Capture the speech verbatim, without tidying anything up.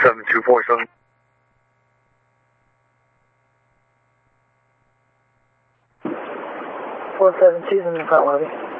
seven two four seven. four seven two's in the front lobby.